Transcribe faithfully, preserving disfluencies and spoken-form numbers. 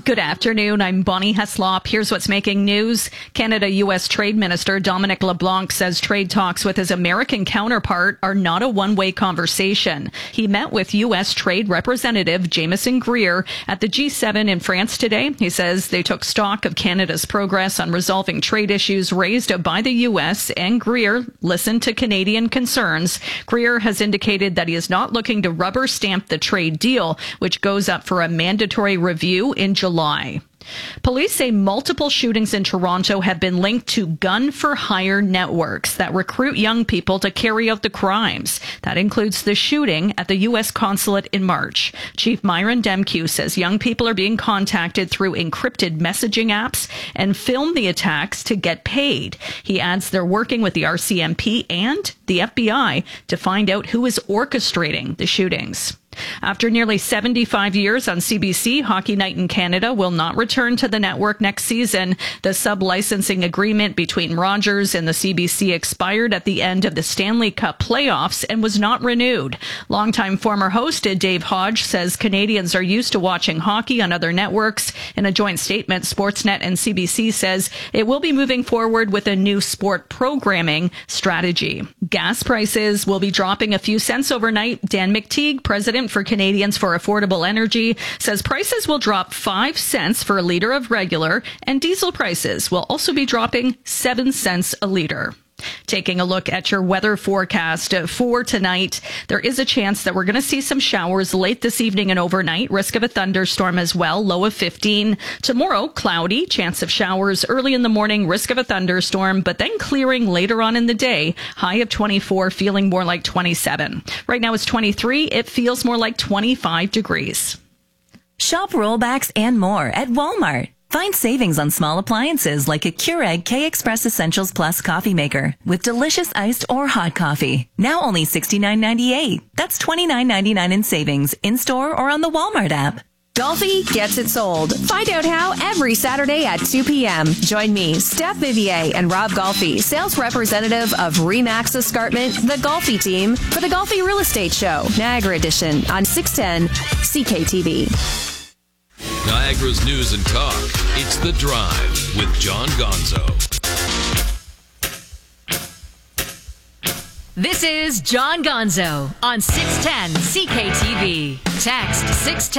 Good afternoon. I'm Bonnie Heslop. Here's what's making news. Canada-U S Trade Minister Dominic LeBlanc says trade talks with his American counterpart are not a one-way conversation. He met with U S Trade Representative Jameson Greer at the G seven in France today. He says they took stock of Canada's progress on resolving trade issues raised by the U S, and Greer listened to Canadian concerns. Greer has indicated that he is not looking to rubber stamp the trade deal, which goes up for a mandatory review in July. July. Police say multiple shootings in Toronto have been linked to gun-for-hire networks that recruit young people to carry out the crimes. That includes the shooting at the U S consulate in March. Chief Myron Demkew says young people are being contacted through encrypted messaging apps and film the attacks to get paid. He adds they're working with the R C M P and the F B I to find out who is orchestrating the shootings. After nearly seventy-five years on C B C, Hockey Night in Canada will not return to the network next season. The sub-licensing agreement between Rogers and the C B C expired at the end of the Stanley Cup playoffs and was not renewed. Longtime former host Dave Hodge says Canadians are used to watching hockey on other networks. In a joint statement, Sportsnet and C B C says it will be moving forward with a new sport programming strategy. Gas prices will be dropping a few cents overnight. Dan McTeague, president for Canadians for Affordable Energy, says prices will drop five cents for a litre of regular, and diesel prices will also be dropping seven cents a litre. Taking a look at your weather forecast for tonight, there is a chance that we're going to see some showers late this evening and overnight. Risk of a thunderstorm as well, low of fifteen. Tomorrow, cloudy, chance of showers early in the morning, risk of a thunderstorm, but then clearing later on in the day, high of twenty-four, feeling more like twenty-seven. Right now it's twenty-three. It feels more like twenty-five degrees. Shop rollbacks and more at Walmart. Find savings on small appliances like a Keurig K-Express Essentials Plus coffee maker with delicious iced or hot coffee. Now only sixty-nine ninety-eight. That's twenty-nine ninety-nine in savings in-store or on the Walmart app. Golfi gets it sold. Find out how every Saturday at two p.m. Join me, Steph Vivier, and Rob Golfi, sales representative of Remax Escarpment, the Golfi team, for the Golfi Real Estate Show, Niagara Edition, on six ten C K T V. Niagara's news and talk. It's The Drive with John Gonzo. This is John Gonzo on six ten C K T V. Text six ten.